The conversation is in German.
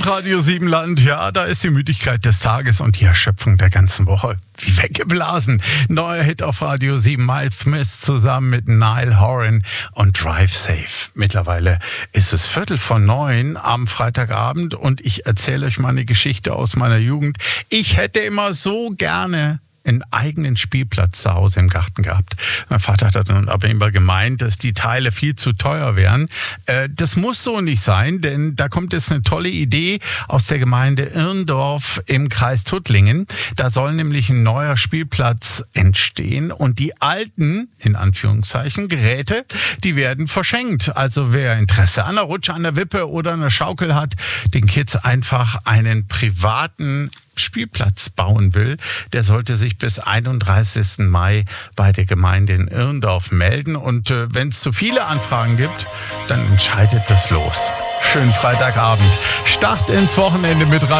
Und Radio Siebenland, ja, da ist die Müdigkeit des Tages und die Erschöpfung der ganzen Woche wie weggeblasen. Neuer Hit auf Radio 7, Miles Smith zusammen mit Niall Horan und Drive Safe. Mittlerweile ist es 8:45 am Freitagabend und ich erzähle euch mal eine Geschichte aus meiner Jugend. Ich hätte immer so gerne einen eigenen Spielplatz zu Hause im Garten gehabt. Mein Vater hat dann aber immer gemeint, dass die Teile viel zu teuer wären. Das muss so nicht sein, denn da kommt jetzt eine tolle Idee aus der Gemeinde Irndorf im Kreis Tuttlingen. Da soll nämlich ein neuer Spielplatz entstehen und die alten, in Anführungszeichen, Geräte, die werden verschenkt. Also wer Interesse an einer Rutsche, an der Wippe oder einer Schaukel hat, den Kids einfach einen privaten Spielplatz bauen will, der sollte sich bis 31. Mai bei der Gemeinde in Irndorf melden. Und wenn es zu viele Anfragen gibt, dann entscheidet das los. Schönen Freitagabend. Start ins Wochenende mit